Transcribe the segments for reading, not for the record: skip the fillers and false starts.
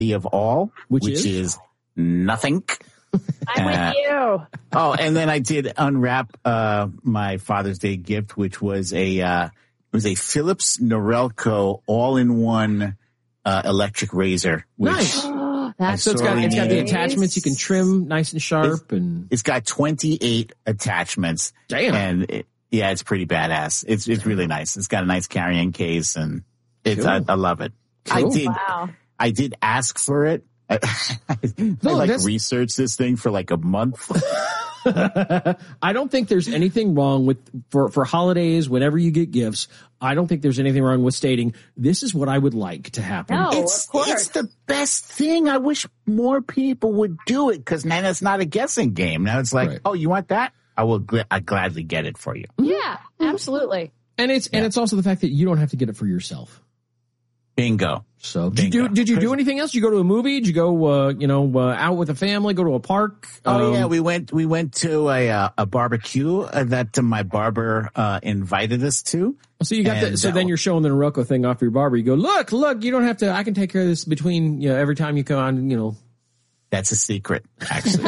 of all, which is nothing. I'm with you. Oh, and then I did unwrap my Father's Day gift, which was a Philips Norelco all-in-one electric razor. Which nice. So it's got the attachments you can trim nice and sharp, and it's got 28 attachments. Damn. And it's pretty badass. It's really nice. It's got a nice carrying case, and it's Cool. I love it. Cool. I did ask for it. I researched this thing for like a month. I don't think there's anything wrong with for holidays, whenever you get gifts, I don't think there's anything wrong with stating, this is what I would like to happen. No, It's the best thing. I wish more people would do it, because now it's not a guessing game. Now it's like, Right. Oh, you want that? I'd gladly get it for you. Yeah, absolutely. And it's also the fact that you don't have to get it for yourself. Bingo. So did you do anything else? Did you go to a movie? Did you go, out with a family, go to a park? Oh yeah, we went to a barbecue that my barber invited us to. So you got then you're showing the Norelco thing off your barber. You go, look, you don't have to. I can take care of this between every time you come on. That's a secret, actually.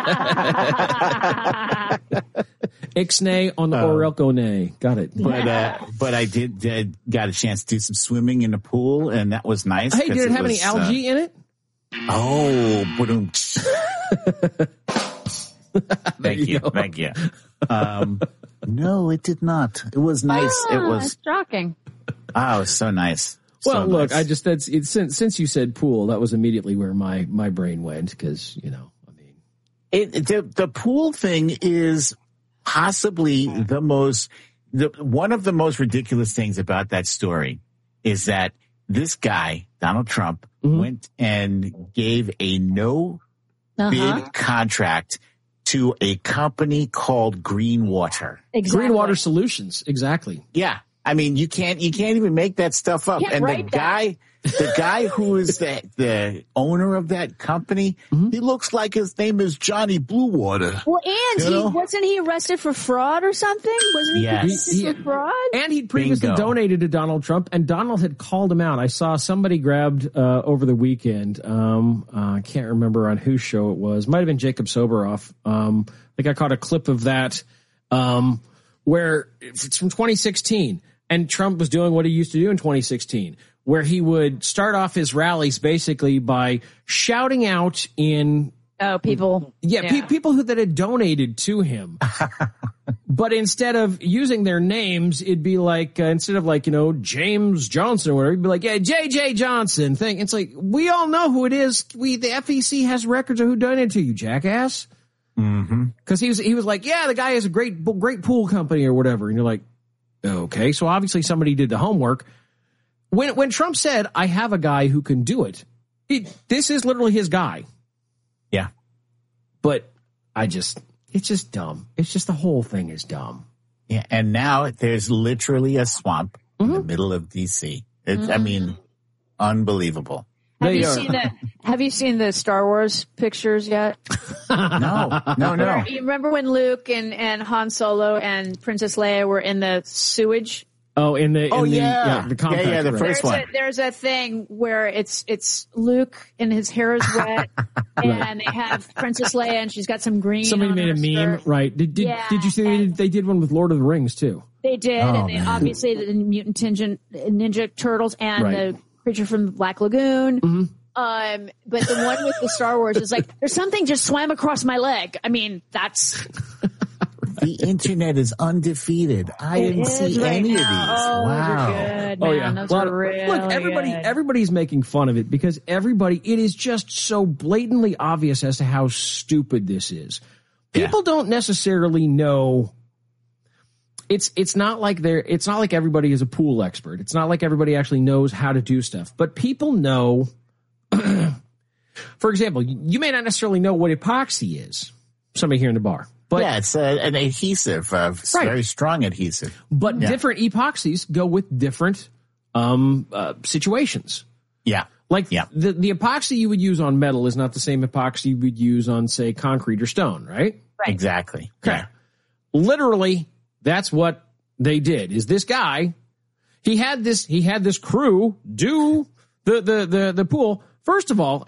Ixnay on the Norelco nay. Got it. But I did got a chance to do some swimming in the pool, and that was nice. Hey, did it have any algae in it? Oh, boom. Thank you. No, it did not. It was nice. It was shocking. Oh, it was so nice. Well, look, nice. Since you said pool, that was immediately where my brain went, because the pool thing is possibly one of the most ridiculous things about that story is that this guy, Donald Trump, went and gave a no bid contract to a company called Greenwater. Exactly. Greenwater Solutions, exactly. Yeah. I mean, you can't even make that stuff up. And the guy who is the owner of that company, he looks like his name is Johnny Bluewater. Well, and wasn't he arrested for fraud or something? Wasn't he arrested for fraud? And he'd previously donated to Donald Trump, and Donald had called him out. I saw somebody grabbed over the weekend. I can't remember on whose show it was. Might have been Jacob Soboroff. I think I caught a clip of that where it's from 2016. And Trump was doing what he used to do in 2016, where he would start off his rallies basically by shouting out in people. People that had donated to him. But instead of using their names, it'd be like, instead of James Johnson or whatever, it'd be like, J.J. Johnson thing. It's like, we all know who it is. The FEC has records of who donated to you, jackass. Because he was like, the guy has a great pool company or whatever. And you're like, okay, so obviously somebody did the homework. When Trump said, I have a guy who can do it, this is literally his guy. Yeah. But it's just dumb. It's just the whole thing is dumb. Yeah, and now there's literally a swamp in the middle of D.C. I mean, unbelievable. Have you seen the Star Wars pictures yet? No. You remember when Luke and Han Solo and Princess Leia were in the sewage? Oh, the compact. Yeah, the first one. There's a thing where it's Luke and his hair is wet, and they have Princess Leia and she's got some green. Somebody made a meme, right? Did you see they did one with Lord of the Rings too? They did, and they obviously the Mutant Ninja Turtles and the creature from the Black Lagoon. But the one with the Star Wars is like, there's something just swam across my leg. I mean, that's... The internet is undefeated. I didn't see any of these. Wow. Good, man. Those are really look, everybody's making fun of it because it is just so blatantly obvious as to how stupid this is. People don't necessarily know. It's not like everybody is a pool expert. It's not like everybody actually knows how to do stuff, but people know. For example, you may not necessarily know what epoxy is. Somebody here in the bar. But it's an adhesive, very strong adhesive. But different epoxies go with different situations. Yeah. The epoxy you would use on metal is not the same epoxy you would use on, say, concrete or stone, right? Exactly. Okay. Yeah. Literally, that's what they did. Is this guy, he had this crew do the pool First of all,